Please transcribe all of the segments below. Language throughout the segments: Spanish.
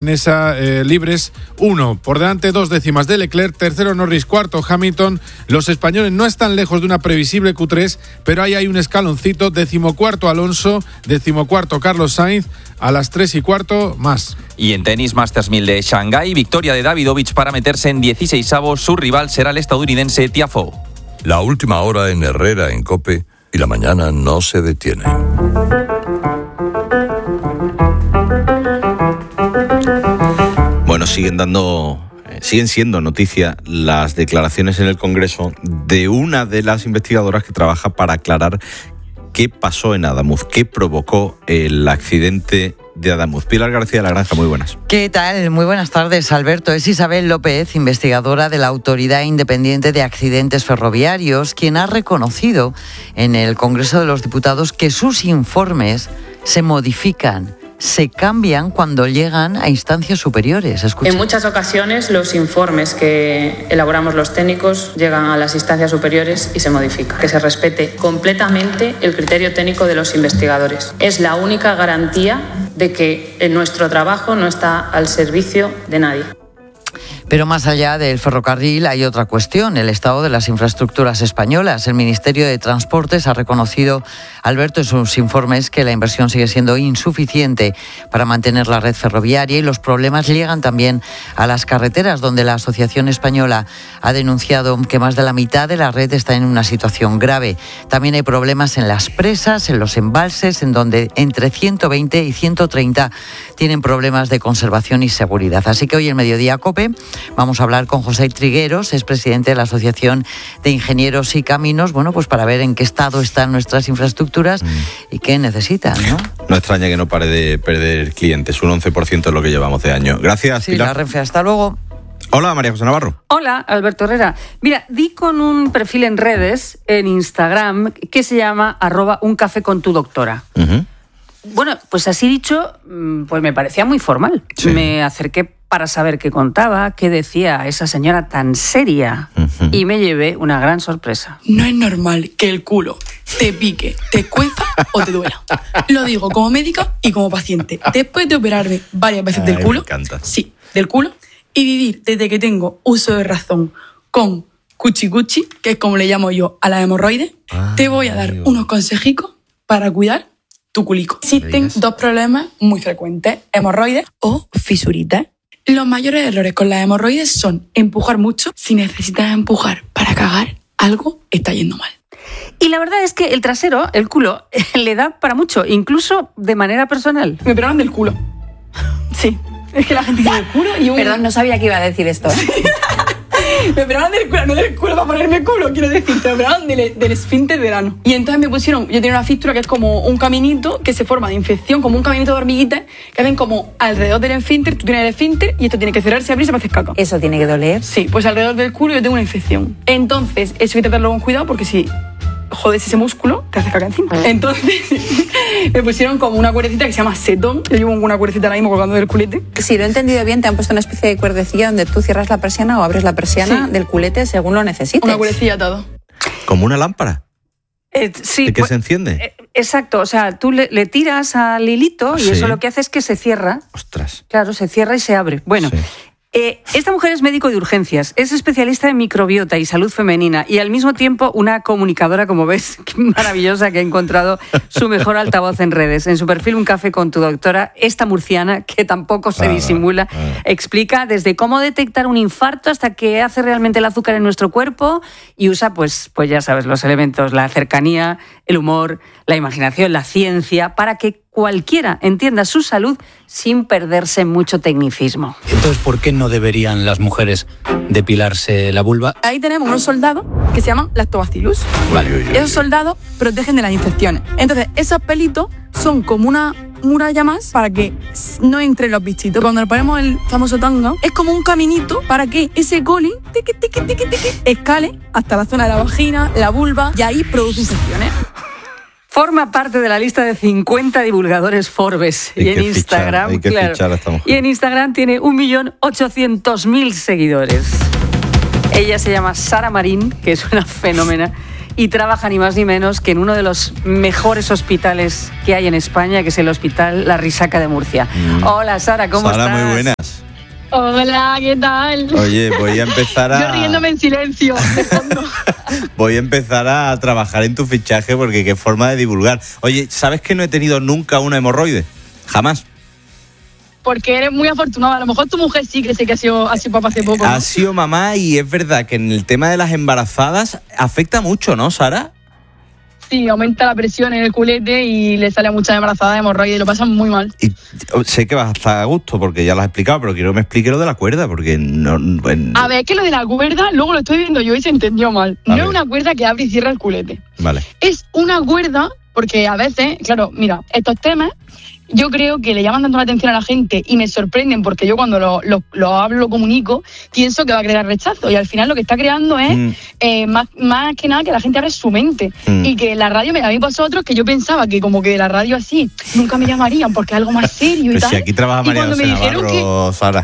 Nesa libres 1. Por delante 2 décimas de Leclerc, tercero Norris, cuarto Hamilton. Los españoles no están lejos de una previsible Q3, pero ahí hay un escaloncito. 14º Alonso, 14º Carlos Sainz, a las 3:15 más. Y en tenis, Masters 1000 de Shanghái, victoria de Davidovich para meterse en 16avos. Su rival será el estadounidense Tiafoe. La última hora en Herrera, en COPE, y la mañana no se detiene. Bueno, siguen siendo noticia las declaraciones en el Congreso de una de las investigadoras que trabaja para aclarar qué pasó en Adamuz, qué provocó el accidente de Adamuz. Pilar García de la Granja, muy buenas. ¿Qué tal? Muy buenas tardes, Alberto. Es Isabel López, investigadora de la Autoridad Independiente de Accidentes Ferroviarios, quien ha reconocido en el Congreso de los Diputados que sus informes se modifican, se cambian cuando llegan a instancias superiores. Escucha. En muchas ocasiones los informes que elaboramos los técnicos llegan a las instancias superiores y se modifican. Que se respete completamente el criterio técnico de los investigadores. Es la única garantía de que nuestro trabajo no está al servicio de nadie. Pero más allá del ferrocarril hay otra cuestión, el estado de las infraestructuras españolas. El Ministerio de Transportes ha reconocido, Alberto, en sus informes que la inversión sigue siendo insuficiente para mantener la red ferroviaria y los problemas llegan también a las carreteras, donde la Asociación Española ha denunciado que más de la mitad de la red está en una situación grave. También hay problemas en las presas, en los embalses, en donde entre 120 y 130 tienen problemas de conservación y seguridad. Así que hoy en Mediodía COPE vamos a hablar con José Trigueros, es presidente de la Asociación de Ingenieros y Caminos, bueno, pues para ver en qué estado están nuestras infraestructuras y qué necesitan, ¿no? No extraña que no pare de perder clientes, un 11% es lo que llevamos de año. Gracias, sí, Pilar. La Renfe, hasta luego. Hola, María José Navarro. Hola, Alberto Herrera. Mira, di con un perfil en redes, en Instagram, que se llama @uncafecontudoctora. Bueno, pues así dicho, pues me parecía muy formal. Sí. Me acerqué para saber qué contaba, qué decía esa señora tan seria, y me llevé una gran sorpresa. No es normal que el culo te pique, te cueza o te duela. Lo digo como médica y como paciente. Después de operarme varias veces del culo, sí, del culo, y vivir desde que tengo uso de razón con cuchicuchi, que es como le llamo yo a la hemorroide, te voy a dar unos consejicos para cuidar tu culico. Existen dos problemas muy frecuentes, hemorroides o fisuritas. Los mayores errores con las hemorroides son empujar mucho. Si necesitas empujar para cagar, algo está yendo mal. Y la verdad es que el trasero, el culo, le da para mucho, incluso de manera personal. Me operaron del culo. Sí, es que la gente tiene el culo y un... Perdón, no sabía que iba a decir esto. Me operaron del culo, no del culo para ponerme culo, quiero decir, me operaron del esfínter del ano. Y entonces me pusieron, yo tenía una fístula que es como un caminito que se forma de infección, como un caminito de hormiguitas que hacen como alrededor del esfínter, tú tienes el esfínter y esto tiene que cerrarse, abrirse para hacer caca. ¿Eso tiene que doler? Sí, pues alrededor del culo yo tengo una infección. Entonces, eso hay que tratarlo con cuidado porque si jodes ese músculo, te hace caca encima. Entonces, me pusieron como una cuerdecita que se llama setón. Yo llevo una cuerdecita ahora mismo colgando del culete. Si lo he entendido bien, te han puesto una especie de cuerdecilla donde tú cierras la persiana o abres la persiana del culete según lo necesites. Una cuerdecilla atado. ¿Como una lámpara? Sí. ¿De qué se enciende? Exacto, o sea, tú le tiras al hilito y eso lo que hace es que se cierra. Ostras. Claro, se cierra y se abre. Bueno. Sí. Esta mujer es médico de urgencias, es especialista en microbiota y salud femenina y al mismo tiempo una comunicadora, como ves, maravillosa, que ha encontrado su mejor altavoz en redes. En su perfil Un café con tu doctora, esta murciana, que tampoco se disimula, explica desde cómo detectar un infarto hasta qué hace realmente el azúcar en nuestro cuerpo y usa, pues ya sabes, los elementos, la cercanía, el humor, la imaginación, la ciencia, para que cualquiera entienda su salud sin perderse mucho tecnicismo. Entonces, ¿por qué no deberían las mujeres depilarse la vulva? Ahí tenemos unos soldados que se llaman lactobacillus. Esos soldados protegen de las infecciones. Entonces, esos pelitos son como una muralla más para que no entren los bichitos. Cuando le ponemos el famoso tanga, es como un caminito para que ese coli escale hasta la zona de la vagina, la vulva, y ahí produce infecciones. Forma parte de la lista de 50 divulgadores Forbes. Y en Instagram, y en Instagram tiene 1.800.000 seguidores. Ella se llama Sara Marín, que es una fenómena, y trabaja ni más ni menos que en uno de los mejores hospitales que hay en España, que es el Hospital La Risaca de Murcia. Hola, Sara, ¿cómo estás? Sara, muy buenas. Hola, ¿qué tal? Oye, voy a empezar Yo riéndome en silencio, de fondo. Voy a empezar a trabajar en tu fichaje porque qué forma de divulgar. Oye, ¿sabes que no he tenido nunca una hemorroide? Jamás. Porque eres muy afortunada. A lo mejor tu mujer sí que sé que ha sido papá hace poco, ¿no? Ha sido mamá y es verdad que en el tema de las embarazadas afecta mucho, ¿no, Sara? Sí, aumenta la presión en el culete y le sale a muchas embarazadas de hemorroides y lo pasan muy mal. Y sé que vas a estar a gusto porque ya lo has explicado, pero quiero que me explique lo de la cuerda porque no... A ver, es que lo de la cuerda, luego lo estoy viendo yo y se entendió mal. No es una cuerda que abre y cierra el culete. Vale. Es una cuerda, porque a veces, claro, mira, estos temas yo creo que le llaman tanto la atención a la gente y me sorprenden porque yo cuando lo hablo, lo comunico, pienso que va a crear rechazo y al final lo que está creando es más que nada que la gente abre su mente y que la radio, a mí vosotros, que yo pensaba que como que la radio así nunca me llamarían porque es algo más serio y pues tal. Si aquí trabaja María José Navarro, Sara.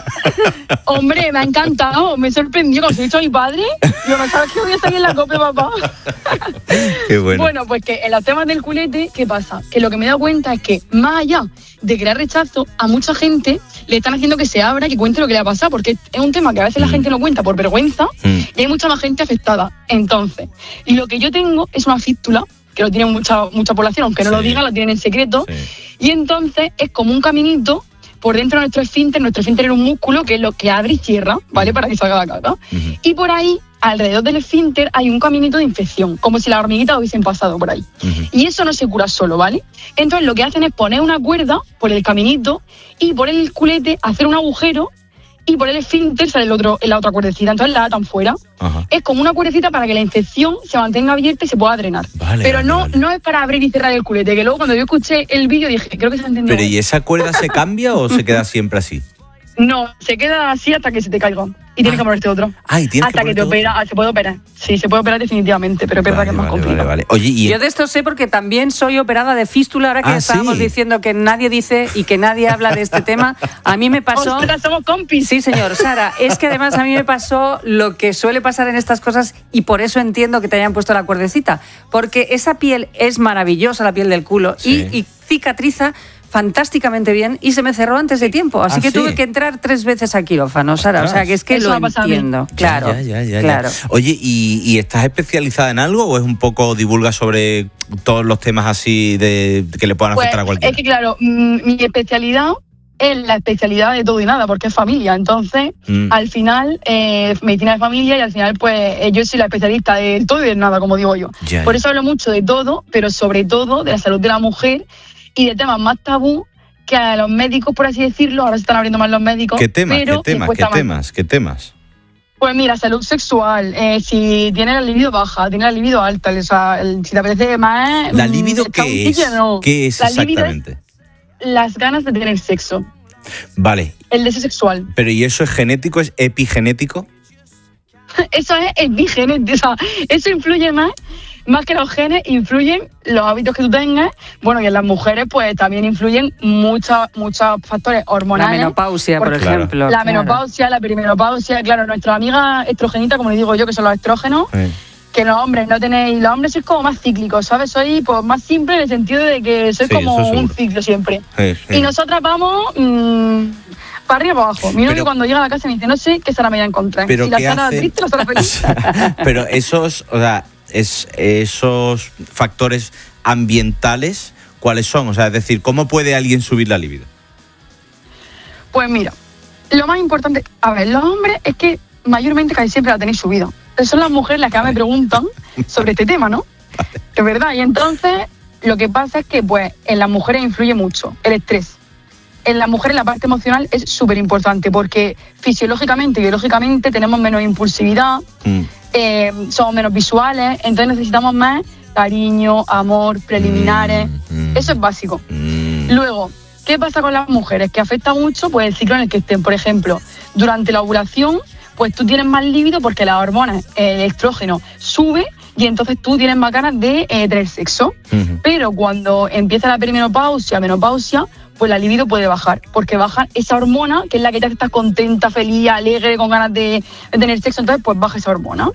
Hombre, me ha encantado, me sorprendió cuando se lo he dicho a mi padre. Yo no sabía que voy a salir en la COPE, papá. Qué bueno. Bueno, pues que en los temas del culete, ¿qué pasa? Que lo que me he dado cuenta es que más allá de crear rechazo, a mucha gente le están haciendo que se abra, que cuente lo que le ha pasado, porque es un tema que a veces la gente no cuenta por vergüenza y hay mucha más gente afectada. Entonces, lo que yo tengo es una fístula, que lo tiene mucha población, aunque no lo digan, lo tienen en secreto, y entonces es como un caminito por dentro de nuestro esfínter. Nuestro esfínter es un músculo que es lo que abre y cierra, ¿vale? Para que salga la caca. Y por ahí, alrededor del esfínter, hay un caminito de infección, como si las hormiguitas hubiesen pasado por ahí. Y eso no se cura solo, ¿vale? Entonces lo que hacen es poner una cuerda por el caminito y por el culete hacer un agujero y por el esfínter sale la otra cuerdecita. Entonces la atan fuera. Es como una cuerdecita para que la infección se mantenga abierta y se pueda drenar. Pero no es para abrir y cerrar el culete, que luego cuando yo escuché el vídeo dije, creo que se ha entendido. ¿Pero y esa cuerda se cambia o se queda siempre así? No, se queda así hasta que se te caiga. Y tienes que ponerte otro. Hasta que te opera. Se puede operar. Sí, se puede operar definitivamente, pero es verdad que es más complicado. Oye, yo de esto sé porque también soy operada de fístula, ahora que estábamos diciendo que nadie dice y que nadie habla de este tema. A mí me pasó... ¡Ostras, somos compis! Sí, señor. Sara, es que además a mí me pasó lo que suele pasar en estas cosas y por eso entiendo que te hayan puesto la cuerdecita. Porque esa piel es maravillosa, la piel del culo, y cicatriza fantásticamente bien y se me cerró antes de tiempo, así que tuve que entrar 3 veces al quirófano, Sara, o sea que es que eso lo entiendo. Claro. Ya. Oye, ¿y estás especializada en algo o es un poco divulga sobre todos los temas así de que le puedan afectar a cualquiera? Es que claro, mi especialidad es la especialidad de todo y nada, porque es familia, entonces al final medicina de familia y al final pues yo soy la especialista de todo y de nada, como digo yo. Por eso hablo mucho de todo, pero sobre todo de la salud de la mujer y de temas más tabú que a los médicos, por así decirlo. Ahora se están abriendo más los médicos. ¿Qué temas? Pues mira, salud sexual, si tienes la libido baja, tienes la libido alta, o sea, si te apetece más... ¿La libido qué es? No. ¿Qué es exactamente? Las ganas de tener sexo. Vale. El deseo sexual. ¿Pero y eso es genético, es epigenético? Eso es epigenético, o sea, eso influye más que los genes, influyen los hábitos que tú tengas. Bueno, y en las mujeres pues también influyen muchos factores hormonales. La menopausia, por ejemplo. La menopausia, la perimenopausia, claro, nuestra amiga estrogenitas, como les digo yo, que son los estrógenos, que los hombres no tenéis, los hombres sois como más cíclicos, ¿sabes? Sois pues más simple en el sentido de que sois como un ciclo siempre. Y nosotras vamos... para arriba para abajo. Mi novio cuando llega a la casa me dice, no sé qué Sara me voy a encontrar. Pero si la Sara triste, la Sara feliz. Pero esos factores ambientales, ¿cuáles son? O sea, es decir, ¿cómo puede alguien subir la libido? Pues mira, lo más importante, a ver, los hombres es que mayormente casi siempre la tenéis subida. Son las mujeres las que me preguntan sobre este tema, ¿no? Es verdad, y entonces lo que pasa es que pues en las mujeres influye mucho el estrés. En las mujeres la parte emocional es súper importante porque fisiológicamente y biológicamente tenemos menos impulsividad, somos menos visuales, entonces necesitamos más cariño, amor, preliminares. Eso es básico. Luego, ¿qué pasa con las mujeres? Que afecta mucho pues el ciclo en el que estén. Por ejemplo, durante la ovulación, pues tú tienes más líbido porque las hormonas, el estrógeno, sube y entonces tú tienes más ganas de tener sexo. Pero cuando empieza la perimenopausia, menopausia, pues la libido puede bajar, porque baja esa hormona, que es la que te hace estar contenta, feliz, alegre, con ganas de tener sexo, entonces pues baja esa hormona.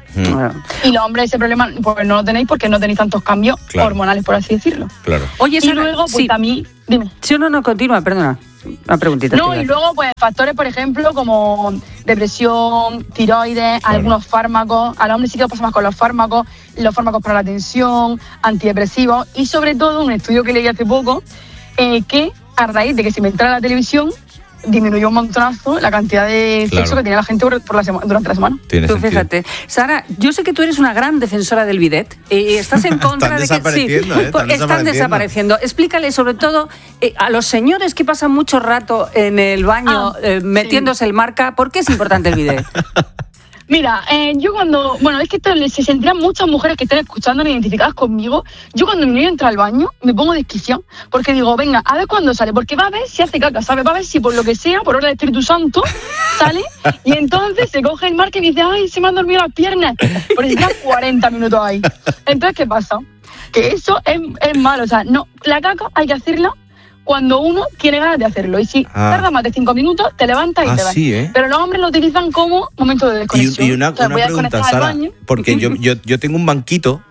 Y los hombres ese problema pues no lo tenéis porque no tenéis tantos cambios hormonales, por así decirlo. Claro. Oye, y luego, pues a mí, dime. Sí, no, continúa, perdona. Una preguntita. No, y luego, pues, factores, por ejemplo, como depresión, tiroides, algunos fármacos. Al hombre sí que lo pasa más con los fármacos para la tensión, antidepresivos. Y sobre todo, un estudio que leí hace poco, que a raíz de que se inventara la televisión, disminuyó un montonazo la cantidad de sexo que tenía la gente durante la semana. Tú fíjate. Sara, yo sé que tú eres una gran defensora del bidet y estás en contra de que están desapareciendo. Explícale sobre todo a los señores que pasan mucho rato en el baño metiéndose el marca, ¿por qué es importante el bidet? Mira, yo cuando... Bueno, es que se sentirán muchas mujeres que estén escuchando identificadas conmigo. Yo cuando mi niño entra al baño me pongo desquiciada, porque digo, venga, a ver cuándo sale, porque va a ver si hace caca, ¿sabes? Va a ver si por lo que sea, por obra del Espíritu Santo, sale y entonces se coge el marca y dice, ay, se me han dormido las piernas, porque está 40 minutos ahí. Entonces, ¿qué pasa? Que eso es malo, o sea, no, la caca hay que hacerla cuando uno tiene ganas de hacerlo. Y si tarda más de 5 minutos, te levantas y te vas. Sí, Pero los hombres lo utilizan como momento de desconexión. Y una pregunta, Sara, porque yo tengo un banquito,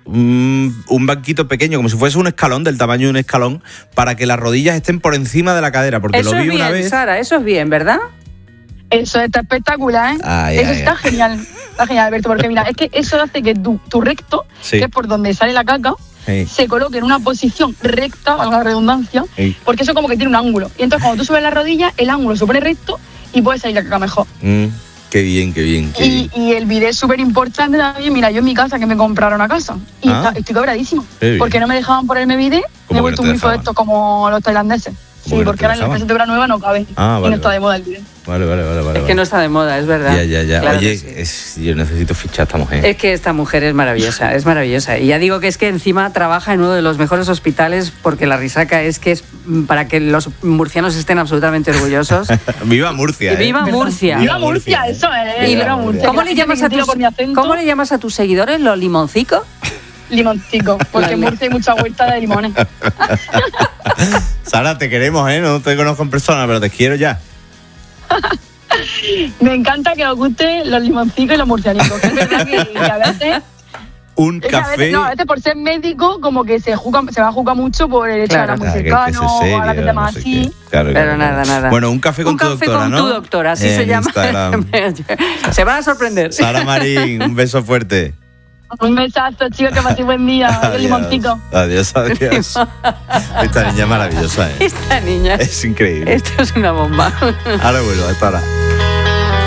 un banquito pequeño, como si fuese un escalón, del tamaño de un escalón, para que las rodillas estén por encima de la cadera, porque eso lo vi una vez. Eso es bien, Sara, eso es bien, ¿verdad? Eso está espectacular, ¿eh? Eso está genial. Está genial, Alberto, porque mira, es que eso hace que tu recto, que es por donde sale la caca, se coloque en una posición recta, valga la redundancia, porque eso como que tiene un ángulo. Y entonces cuando tú subes la rodilla, el ángulo se pone recto y puede salir la caca mejor. Qué bien. Y el bidet es súper importante también. Mira, yo en mi casa, que me compraron a casa, y estoy quebradísimo, porque no me dejaban ponerme bidet, me he vuelto un grifo de estos como los tailandeses. Sí, porque ahora en la presentación nueva no cabe y no está de moda el bidet. Vale. Es que no está de moda, es verdad. Ya. Claro. Oye, yo necesito fichar a esta mujer. Es que esta mujer es maravillosa. Y ya digo que es que encima trabaja en uno de los mejores hospitales, porque la risaca es que es para que los murcianos estén absolutamente orgullosos. ¡Viva Murcia! ¡Viva Murcia! ¡Viva Murcia! Eso es. ¡Viva Murcia! ¿Cómo le llamas a tus seguidores? ¿Los limoncicos? Limoncico, porque en Murcia hay mucha huerta de limones. Sara, te queremos, no te conozco en persona, pero te quiero ya. Me encanta que os gusten los limoncicos y los murcianicos, que es verdad que a veces... A veces por ser médico como que se va a juzgar mucho por el hecho de estar muy cercano o a la que te más así. Pero nada. Bueno, un café con tu doctora, ¿no? Un café con tu doctora, así se llama. Se van a sorprender. Sara Marín, un beso fuerte. Un besazo, chicos, que paséis buen día. Adiós. El limoncito. Adiós. Esta niña es maravillosa, Esta niña. Es increíble. Esto es una bomba. Ahora vuelvo, hasta ahora.